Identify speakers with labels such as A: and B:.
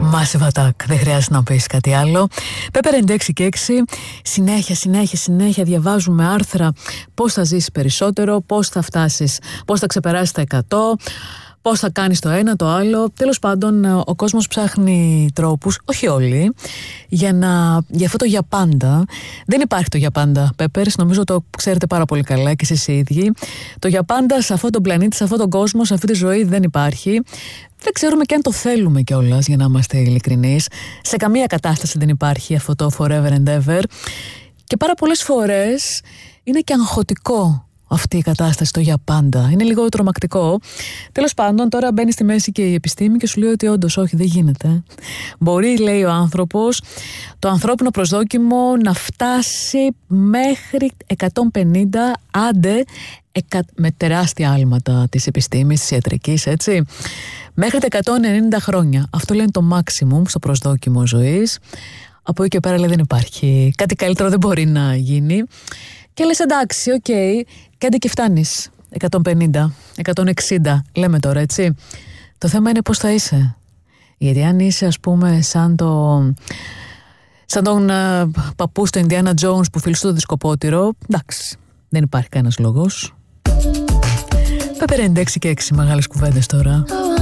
A: Massive Attack, δεν χρειάζεται να πεις κάτι άλλο. Pepper 96 και 6, συνέχεια διαβάζουμε άρθρα πώς θα ζήσεις περισσότερο, πώς θα φτάσεις, πώς θα ξεπεράσεις τα 100, πώς θα κάνεις το ένα, το άλλο. Τέλος πάντων, ο κόσμος ψάχνει τρόπους, όχι όλοι, για αυτό το για πάντα. Δεν υπάρχει το για πάντα, Peppers, νομίζω το ξέρετε πάρα πολύ καλά και εσείς οι ίδιοι. Το για πάντα σε αυτόν τον πλανήτη, σε αυτόν τον κόσμο, σε αυτή τη ζωή δεν υπάρχει. Δεν ξέρουμε και αν το θέλουμε κιόλας, για να είμαστε ειλικρινείς. Σε καμία κατάσταση δεν υπάρχει αυτό το forever and ever. Και πάρα πολλές φορές είναι και αγχωτικό αυτή η κατάσταση, το για πάντα. Είναι λίγο τρομακτικό. Τέλος πάντων, τώρα μπαίνει στη μέση και η επιστήμη και σου λέει ότι όντως όχι, δεν γίνεται. Μπορεί, λέει ο άνθρωπος, το ανθρώπινο προσδόκιμο να φτάσει μέχρι 150, άντε, με τεράστια άλματα της επιστήμης, της ιατρικής, έτσι, μέχρι τα 190 χρόνια. Αυτό λένε το maximum στο προσδόκιμο ζωής. Από εκεί και πέρα, λέει, δεν υπάρχει. Κάτι καλύτερο δεν μπορεί να γίνει. Και λες, εντάξει, οκ, και άντε και φτάνεις 150, 160, λέμε τώρα, έτσι. Το θέμα είναι πώς θα είσαι. Γιατί αν είσαι, ας πούμε, σαν τον παππού στο Indiana Jones που φιλούσε το δισκοπότηρο, εντάξει, δεν υπάρχει κανένας λόγος. Pepper 96 και 6, μεγάλες κουβέντες τώρα.